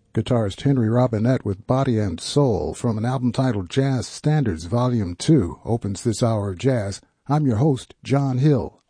Guitarist Henry Robinette with Body and Soul from an album titled Jazz Standards Volume 2 opens this hour of jazz. I'm your host, John Hill.